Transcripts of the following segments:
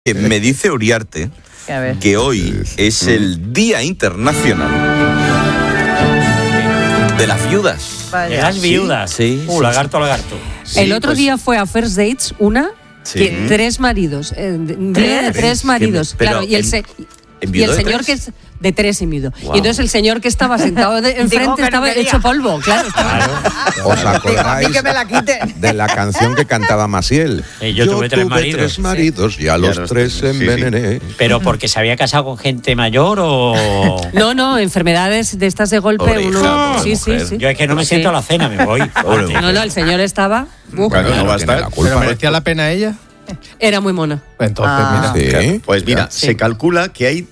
Me dice Uriarte que hoy es el Día Internacional de las viudas. De las viudas. Sí. Lagarto. Sí, el otro día fue a First Dates que 3 maridos. De 3 maridos. Claro, y el señor que es de 3 y medio. Wow. Y entonces el señor que estaba sentado enfrente estaba hecho polvo. Claro. ¿Os acordáis de la canción que cantaba Maciel? Yo tuve 3 maridos. 3 maridos y a los 3 envenené. Sí. ¿Pero porque se había casado con gente mayor o...? No, enfermedades de estas de golpe. Sí. Yo es que no me siento a la cena, me voy. No, el señor estaba... Bueno, no va a estar. ¿Pero merecía la pena ella? Era muy mona. Entonces, mira. ¿Sí? Pues mira, se calcula que hay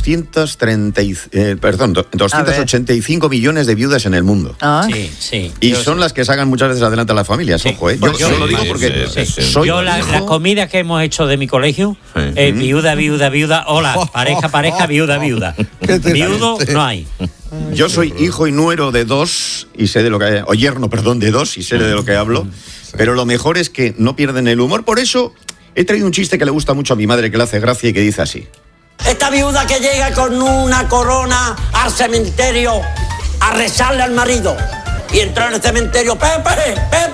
285 millones de viudas en el mundo. Sí. Y son las que sacan muchas veces adelante a las familias, ojo, ¿eh? Yo lo digo porque soy yo la comida que hemos hecho de mi colegio, viuda, hola, pareja, viuda. Viudo no hay. Yo soy hijo y nuero de 2 y sé de lo que... O yerno, perdón, de 2 y sé de lo que hablo. Pero lo mejor es que no pierden el humor. Por eso he traído un chiste que le gusta mucho a mi madre, que le hace gracia y que dice así. Esta viuda que llega con una corona al cementerio a rezarle al marido. Y entró en el cementerio, Pepe,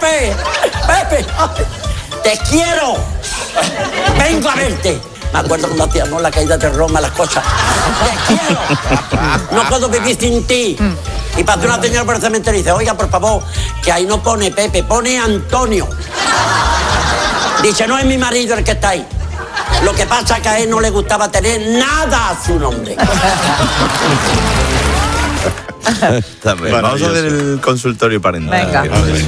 te quiero, vengo a verte. Me acuerdo cuando hacíamos la caída de Roma, las cosas. Te quiero, no puedo vivir sin ti. Y pasó una señora por el cementerio y dice, oiga, por favor, que ahí no pone Pepe, pone Antonio. Dice, no es mi marido el que está ahí. Lo que pasa es que a él no le gustaba tener nada a su nombre. Vamos a ver el consultorio parental. Venga.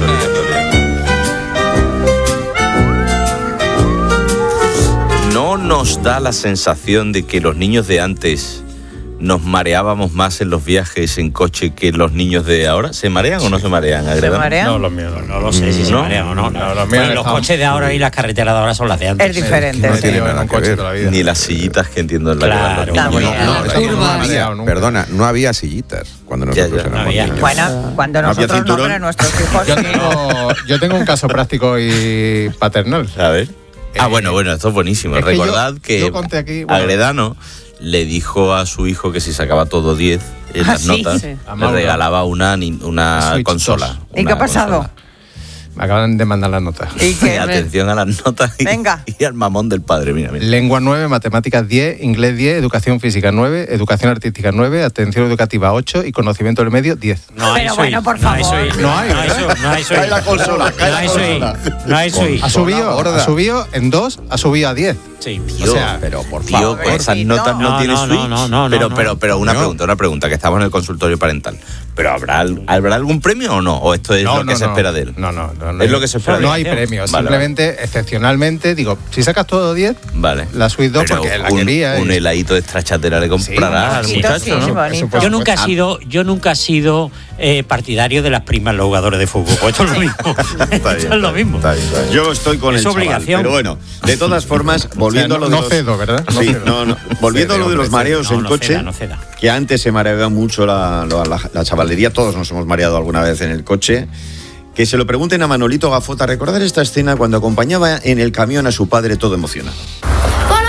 ¿No nos da la sensación de que los niños de antes nos mareábamos más en los viajes en coche que los niños de ahora? ¿Se marean o no se marean? ¿Se marean? No, los míos no lo sé si se marean o no. Los coches de ahora y las carreteras de ahora son las de antes. Es diferente. No tiene nada que ver. Ni las sillitas que entiendo en la Claro. Perdona, no había sillitas cuando nosotros éramos niños. Bueno, cuando nosotros no, pero nuestros hijos Yo tengo un caso práctico y paternal. A ver. Bueno, esto es buenísimo. Recordad que Agredano le dijo a su hijo que si sacaba todo 10 en las notas, le regalaba una consola. ¿Y qué ha pasado? Consola. Me acaban de mandar las notas. ¿Y qué? Atención a las notas y al mamón del padre, mira. Lengua 9, matemáticas 10, inglés 10, educación física 9, educación artística 9, atención educativa 8 y conocimiento del medio 10. Pero bueno, por favor. No hay Cae la consola, No hay suite. Ha subido en 2, ha subido a 10. Sí. Tío, pero por favor, con esas notas no tiene switch. No. Pero una pregunta, que estamos en el consultorio parental. ¿Pero habrá algún premio o no? ¿O esto es lo que se espera de él? No. Es lo que se espera de él. No hay premios, simplemente, excepcionalmente, digo, si sacas todo 10, la suite 2, pero porque la quería. Un heladito de stracciatera le comprará al muchacho, ¿no? Yo nunca he sido partidario de las primas los jugadores de fútbol. Pues esto es lo mismo. Esto es lo mismo. Yo estoy con el chaval, obligación. pero bueno, de todas formas, volviendo a lo de los... cedo, ¿verdad? Volviendo a lo de los mareos en coche, que antes se mareaba mucho la chavalería, todos nos hemos mareado alguna vez en el coche. Que se lo pregunten a Manolito Gafota. Recordar esta escena cuando acompañaba en el camión a su padre todo emocionado. ¡Para!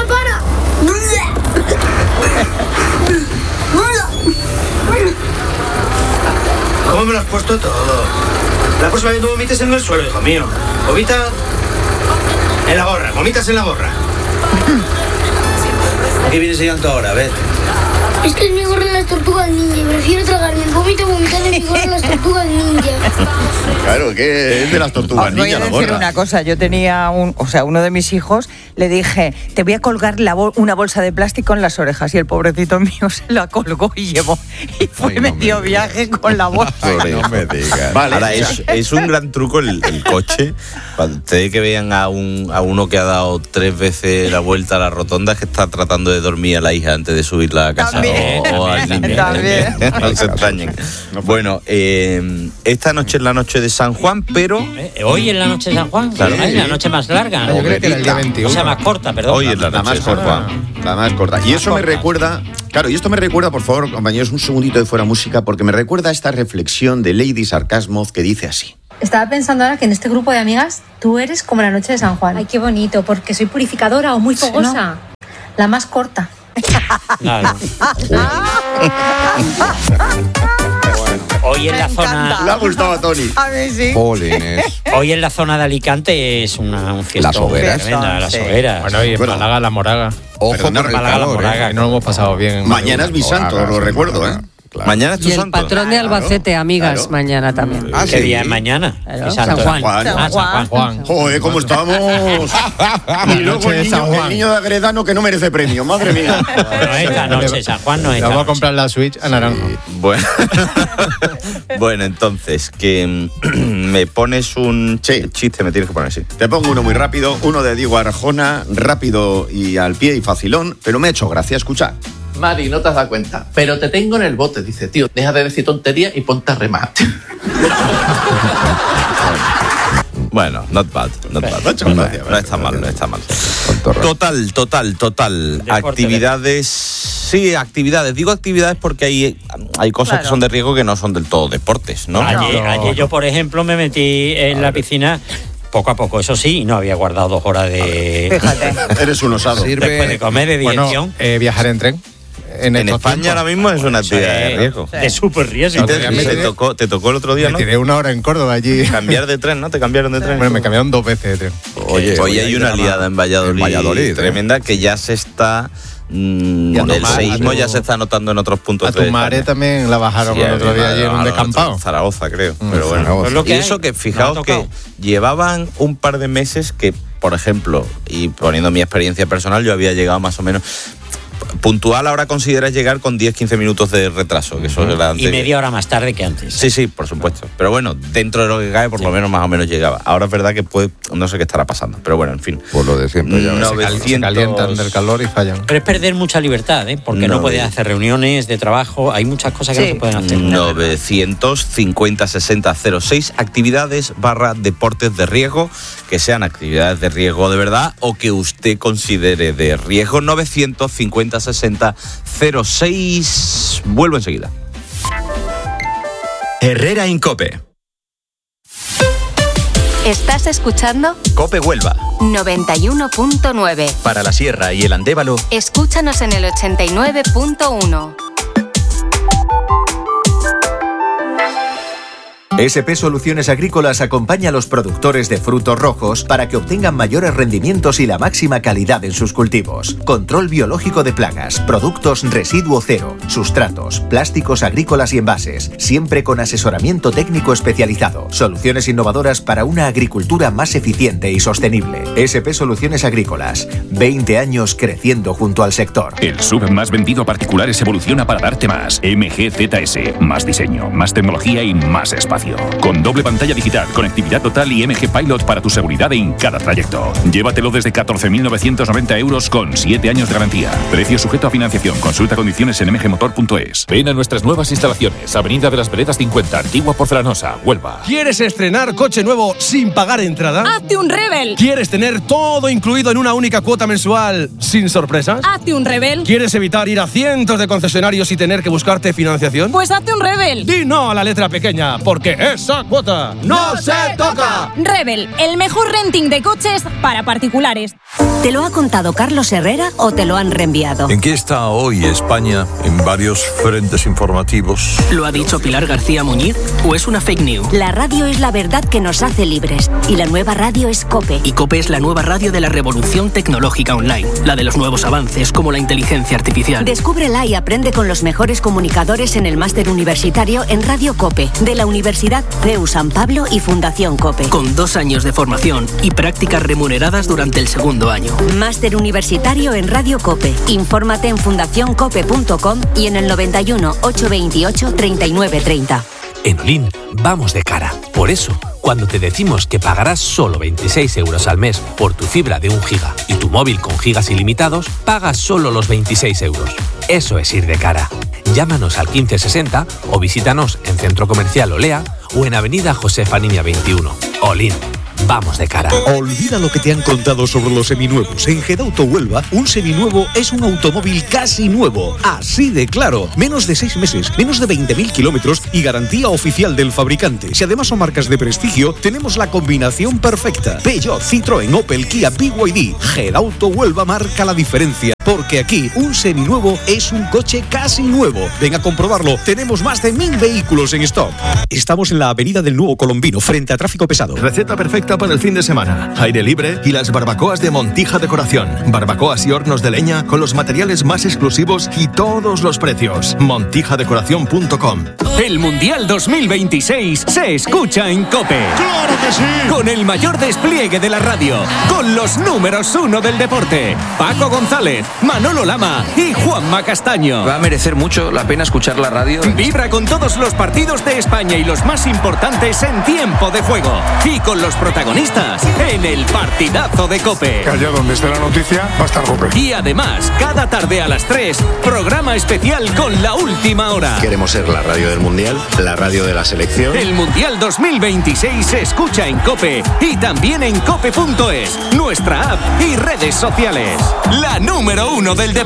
¿Cómo me lo has puesto todo? La próxima vez no vomites en el suelo, hijo mío. Vomita en la gorra, vomitas en la gorra. ¿A qué vienes llegando ahora? A ver. Es que es mi gorra de las tortugas ninja y prefiero tragarme el vómito vomitar en mi gorra de las tortugas ninja. Claro, que es de las tortugas ninja. Voy a decir una cosa, yo tenía uno de mis hijos, le dije, te voy a colgar una bolsa de plástico en las orejas, y el pobrecito mío se la colgó y llevó, y fue medio viaje con la bolsa. No me digas. Vale, ahora es un gran truco el coche. Cuando ustedes que vean a uno que ha dado 3 veces la vuelta a la rotonda, es que está tratando de dormir a la hija antes de subirla a casa. O al niño. No se extrañen. Bueno, esta noche es la noche de San Juan, pero... ¿Hoy es la noche de San Juan? Claro. Es la noche más larga. Yo creo que era el día 21. O sea, más corta, perdón. Hoy es la noche más de San corta. Juan. La más corta. Y eso me recuerda... Claro, y esto me recuerda, por favor, compañeros, un segundito de fuera música, porque me recuerda a esta reflexión de Lady Sarcasmo que dice así. Estaba pensando ahora que en este grupo de amigas tú eres como la noche de San Juan. Ay, qué bonito, porque soy purificadora o muy fogosa. La más corta. Claro. Hoy en la zona... Le ha gustado a Tony. A mí sí. Polines. Hoy en la zona de Alicante es un fiestón. Las hogueras. Tremenda, las hogueras. Bueno, y en Málaga, la Moraga. Ojo con el Málaga, calor, la Moraga. Y no lo hemos pasado bien. en Mañana es mi Moraga, santo, lo recuerdo, ¿eh? Claro. Mañana es tu Y el santo. patrón de Albacete, amigas, Claro. mañana también. Ah, ¿Qué sí. día es mañana? Claro, ¿Qué San santo? Juan. Juan. Ah, San Juan. Joder, ¿cómo estamos? Y luego noche de el San niño, Juan. el niño de Agredano que no merece premio, madre mía. No esta noche, San Juan no Le esta vamos a noche. comprar la Switch a Naranjo. Bueno. Bueno, entonces, que me pones un chiste, me tienes que poner así. Te pongo uno muy rápido, uno de Diego Arjona, rápido y al pie y facilón, pero me ha hecho gracia, escuchar. Mari, no te has dado cuenta, pero te tengo en el bote. Dice, tío, deja de decir tonterías y ponte a remar. Bueno, not bad, not bad. No está mal, no está mal. Total. Deporte, Actividades. Sí, actividades. Digo actividades porque hay cosas que son de riesgo que no son del todo deportes, ¿no? Ayer yo, por ejemplo, me metí en la piscina poco a poco, eso sí, y no había guardado 2 horas de... Fíjate. Eres un osado. Después de comer, de dirección. Bueno, viajar en tren. En España ahora mismo es una actividad de riesgo. De súper riesgo. Te tocó el otro día, ¿no? Me tiré 1 hora en Córdoba allí. Cambiar de tren, ¿no? ¿Te cambiaron de tren? Bueno, me cambiaron 2 veces de tren. Oye, hoy hay una liada en Valladolid, tremenda, que ya se está... el seísmo ya se está notando en otros puntos de Tumaré también la bajaron el otro día allí en un descampado. Zaragoza, creo. Pero bueno. Y eso que, fijaos que llevaban un par de meses que, por ejemplo, y poniendo mi experiencia personal, yo había llegado más o menos... Puntual ahora consideras llegar con 10-15 minutos de retraso, que eso era antes. Y media hora más tarde que antes. Sí, por supuesto. Pero bueno, dentro de lo que cae, por lo menos más o menos llegaba. Ahora es verdad que no sé qué estará pasando, pero bueno, en fin. Por lo de siempre ya. 900... Se calientan del calor y fallan. Pero es perder mucha libertad, ¿eh? Porque no puedes hacer reuniones de trabajo, hay muchas cosas que no se pueden hacer. 950-60-06, actividades / deportes de riesgo, que sean actividades de riesgo de verdad o que usted considere de riesgo. 950-60-06. Vuelvo enseguida. Herrera Incope. ¿Estás escuchando? Cope Huelva. 91.9. Para la Sierra y el Andévalo. Escúchanos en el 89.1. SP Soluciones Agrícolas acompaña a los productores de frutos rojos para que obtengan mayores rendimientos y la máxima calidad en sus cultivos. Control biológico de plagas, productos residuo cero, sustratos, plásticos agrícolas y envases, siempre con asesoramiento técnico especializado. Soluciones innovadoras para una agricultura más eficiente y sostenible. SP Soluciones Agrícolas, 20 años creciendo junto al sector. El SUV más vendido a particulares evoluciona para darte más. MG ZS, más diseño, más tecnología y más espacio. Con doble pantalla digital, conectividad total y MG Pilot para tu seguridad en cada trayecto. Llévatelo desde 14.990 euros con 7 años de garantía. Precio sujeto a financiación. Consulta condiciones en mgmotor.es. Ven a nuestras nuevas instalaciones. Avenida de las Veredas 50, Antigua Porcelanosa, Huelva. ¿Quieres estrenar coche nuevo sin pagar entrada? ¡Hazte un Rebel! ¿Quieres tener todo incluido en una única cuota mensual sin sorpresas? ¡Hazte un Rebel! ¿Quieres evitar ir a cientos de concesionarios y tener que buscarte financiación? Pues hazte un Rebel. Di no a la letra pequeña, porque esa cuota no se toca. Rebel, el mejor renting de coches para particulares. ¿Te lo ha contado Carlos Herrera o te lo han reenviado? ¿En qué está hoy España en varios frentes informativos? ¿Lo ha dicho Pilar García Muñiz o es una fake news? La radio es la verdad que nos hace libres y la nueva radio es COPE. Y COPE es la nueva radio de la revolución tecnológica online, la de los nuevos avances como la inteligencia artificial. Descúbrela y aprende con los mejores comunicadores en el máster universitario en Radio COPE de la Universidad CEU San Pablo y Fundación COPE. Con 2 años de formación y prácticas remuneradas durante el segundo año. Máster universitario en Radio COPE. Infórmate en fundacioncope.com y en el 91 828 3930. En Olin vamos de cara. Por eso, cuando te decimos que pagarás solo 26 euros al mes por tu fibra de 1 giga y tu móvil con gigas ilimitados, pagas solo los 26 euros. Eso es ir de cara. Llámanos al 1560 o visítanos en Centro Comercial Olea o en Avenida Josefa Niña 21. Olin. vamos de cara. Olvida lo que te han contado sobre los seminuevos. En Gedauto Huelva, un seminuevo es un automóvil casi nuevo. Así de claro. Menos de 6 meses, menos de 20.000 kilómetros y garantía oficial del fabricante. Si además son marcas de prestigio, tenemos la combinación perfecta. Peugeot, Citroën, Opel, Kia, BYD. Gedauto Huelva marca la diferencia. Porque aquí, un seminuevo es un coche casi nuevo. Ven a comprobarlo. Tenemos más de 1.000 vehículos en stock. Estamos en la avenida del Nuevo Colombino, frente a tráfico pesado. Receta perfecta para el fin de semana. Aire libre y las barbacoas de Montija Decoración. Barbacoas y hornos de leña con los materiales más exclusivos y todos los precios. montijadecoración.com. El Mundial 2026 se escucha en COPE. ¡Claro que sí! Con el mayor despliegue de la radio. Con los números 1 del deporte. Paco González, Manolo Lama y Juanma Castaño. Va a merecer mucho la pena escuchar la radio. Vibra con todos los partidos de España y los más importantes en tiempo de juego. Y con los protagonistas en el partidazo de COPE. Que allá donde esté la noticia va a estar COPE. Y además, cada tarde a las 3, programa especial con la última hora. Queremos ser la radio del Mundial, la radio de la selección. El Mundial 2026 se escucha en COPE y también en cope.es, nuestra app y redes sociales. La número 1 del deporte.